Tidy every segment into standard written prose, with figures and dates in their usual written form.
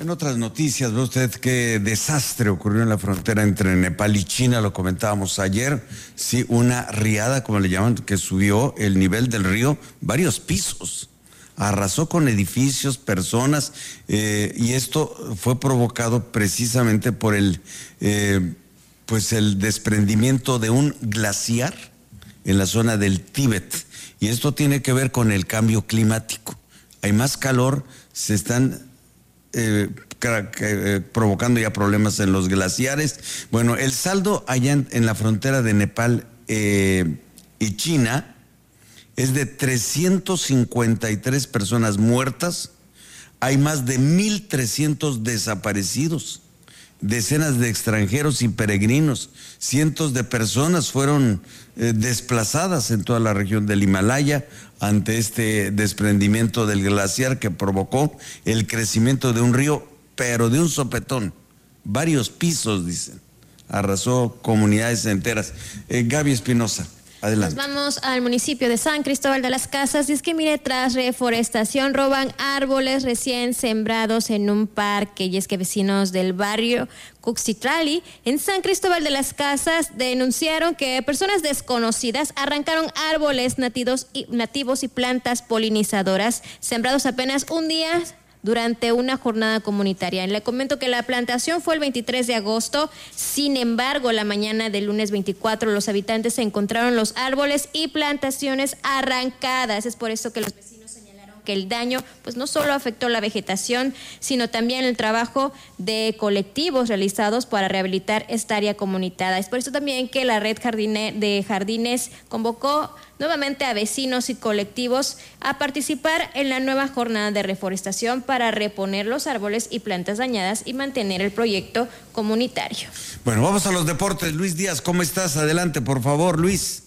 En otras noticias, ve usted qué desastre ocurrió en la frontera entre Nepal y China, lo comentábamos ayer. Sí, una riada, como le llaman, que subió el nivel del río varios pisos. Arrasó con edificios, personas, y esto fue provocado precisamente por el desprendimiento de un glaciar en la zona del Tíbet. Y esto tiene que ver con el cambio climático. Hay más calor, se están provocando ya problemas en los glaciares. Bueno, el saldo allá en la frontera de Nepal y China es de 353 personas muertas. Hay más de 1,300 desaparecidos, decenas de extranjeros y peregrinos, cientos de personas fueron desplazadas en toda la región del Himalaya ante este desprendimiento del glaciar que provocó el crecimiento de un río, pero de un sopetón, varios pisos, dicen, arrasó comunidades enteras. Gaby Espinosa. Adelante. Nos vamos al municipio de San Cristóbal de las Casas. Y es que, mire, tras reforestación roban árboles recién sembrados en un parque. Y es que vecinos del barrio Cuxitrali, en San Cristóbal de las Casas, denunciaron que personas desconocidas arrancaron árboles nativos y plantas polinizadoras sembrados apenas un día durante una jornada comunitaria. Le comento que la plantación fue el 23 de agosto, sin embargo, la mañana del lunes 24, los habitantes se encontraron los árboles y plantaciones arrancadas. Es por eso que los vecinos señalaron que el daño pues no solo afectó la vegetación, sino también el trabajo de colectivos realizados para rehabilitar esta área comunitaria. Es por eso también que la red de jardines convocó nuevamente a vecinos y colectivos a participar en la nueva jornada de reforestación para reponer los árboles y plantas dañadas y mantener el proyecto comunitario. Bueno, vamos a los deportes. Luis Díaz, ¿cómo estás? Adelante, por favor, Luis.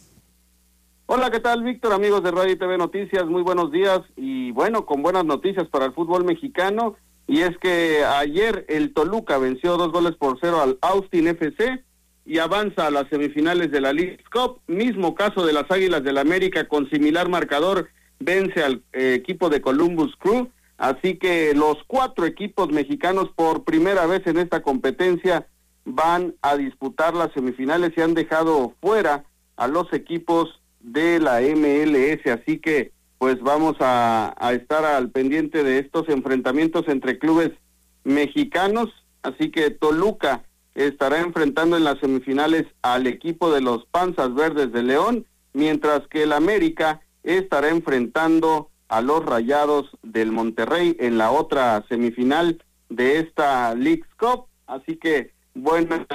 Hola, ¿qué tal, Víctor? Amigos de Radio y TV Noticias, muy buenos días. Y bueno, con buenas noticias para el fútbol mexicano, y es que ayer el Toluca venció 2-0 al Austin FC y avanza a las semifinales de la Leagues Cup. Mismo caso de las Águilas del América, con similar marcador, vence al equipo de Columbus Crew. Así que los 4 equipos mexicanos por primera vez en esta competencia van a disputar las semifinales y han dejado fuera a los equipos de la MLS. Así que pues vamos a estar al pendiente de estos enfrentamientos entre clubes mexicanos. Así que Toluca estará enfrentando en las semifinales al equipo de los Panzas Verdes de León, mientras que el América estará enfrentando a los Rayados del Monterrey en la otra semifinal de esta Leagues Cup. Así que buena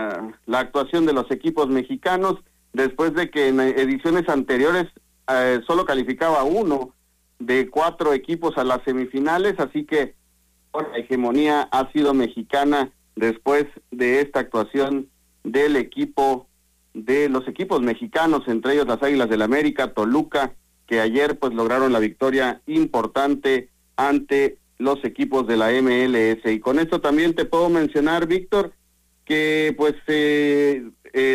la actuación de los equipos mexicanos, después de que en ediciones anteriores solo calificaba 1 de 4 equipos a las semifinales. Así que la hegemonía ha sido mexicana después de esta actuación del equipo, de los equipos mexicanos, entre ellos las Águilas del América, Toluca, que ayer pues lograron la victoria importante ante los equipos de la MLS. Y con esto también te puedo mencionar, Víctor, que pues el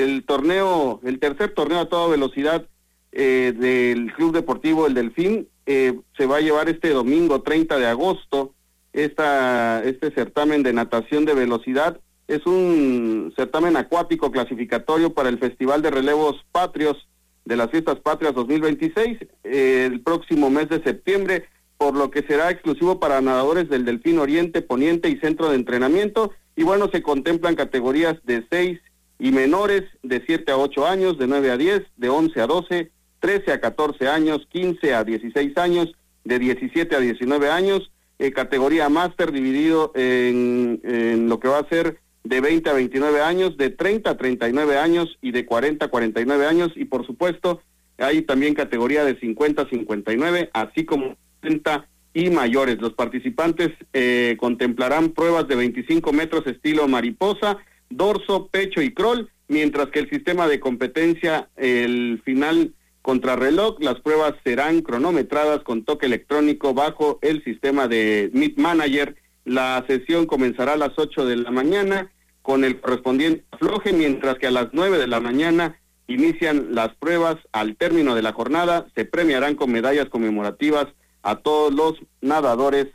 tercer torneo a toda velocidad del Club Deportivo El Delfín se va a llevar este domingo 30 de agosto. Este certamen de natación de velocidad es un certamen acuático clasificatorio para el Festival de Relevos Patrios de las Fiestas Patrias 2026, el próximo mes de septiembre, por lo que será exclusivo para nadadores del Delfín Oriente, Poniente y Centro de Entrenamiento. Y bueno, se contemplan categorías de 6 y menores, de 7 a 8 años, de 9 a 10, de 11 a 12, 13 a 14 años, 15 a 16 años, de 17 a 19 años, categoría máster dividido en lo que va a ser de 20 a 29 años, de 30 a 39 años y de 40 a 49 años. Y por supuesto hay también categoría de 50 a 59, así como 30 y mayores. Los participantes contemplarán pruebas de 25 metros estilo mariposa, dorso, pecho y crawl, mientras que el sistema de competencia, el final contrarreloj, las pruebas serán cronometradas con toque electrónico bajo el sistema de Meet Manager. La sesión comenzará a las 8 de la mañana con el correspondiente afloje, mientras que a las 9 de la mañana inician las pruebas. Al término de la jornada se premiarán con medallas conmemorativas a todos los nadadores participantes.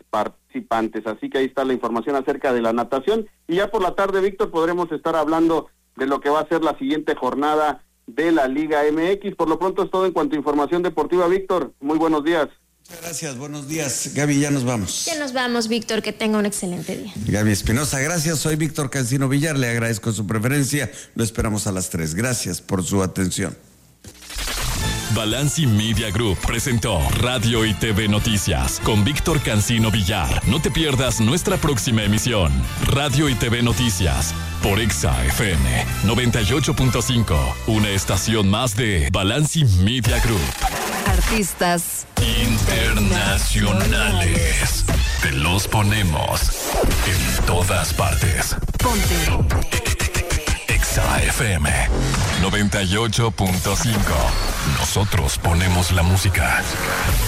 participantes. Así que ahí está la información acerca de la natación. Y ya por la tarde, Víctor, podremos estar hablando de lo que va a ser la siguiente jornada de la Liga MX. Por lo pronto es todo en cuanto a información deportiva, Víctor. Muy buenos días. Muchas gracias, buenos días. Gaby, ya nos vamos. Ya nos vamos, Víctor, que tenga un excelente día. Gaby Espinosa, gracias. Soy Víctor Cancino Villar, le agradezco su preferencia. Lo esperamos a las 3. Gracias por su atención. Balanci Media Group presentó Radio y TV Noticias con Víctor Cancino Villar. No te pierdas nuestra próxima emisión. Radio y TV Noticias por Exa FM 98.5, una estación más de Balanci Media Group. Artistas internacionales. Te los ponemos en todas partes. Ponte Exa FM 98.5. Nosotros ponemos la música.